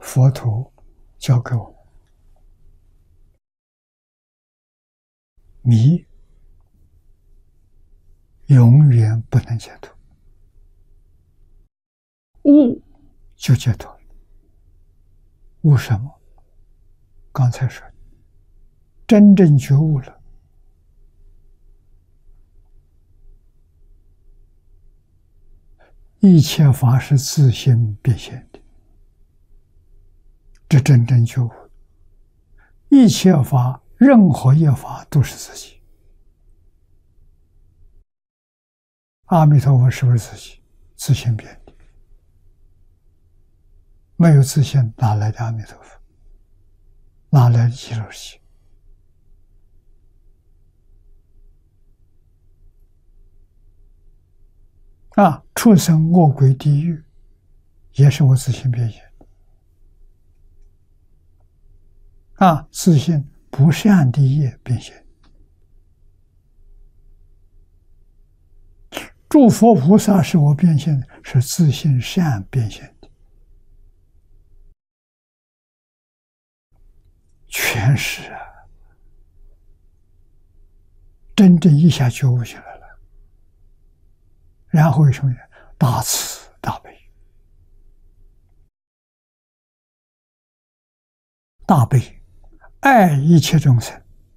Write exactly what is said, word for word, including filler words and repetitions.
佛陀教给我们：迷永远不能解脱，悟就解脱了。悟什么？刚才说，真正觉悟了，一切法是自性变现的，这真正觉悟。一切法，任何一法都是自己。阿弥陀佛是不是自己？自性变的，没有自性，哪来的阿弥陀佛？哪来的极乐世界？啊，畜生、恶鬼、地狱，也是我自性变现的。啊，自性不善的业变现。诸佛菩萨是我变现的，是自性善变现的，全是啊！真正一下觉悟起来了，然后为什么呢？大慈大悲，大悲爱一切众生，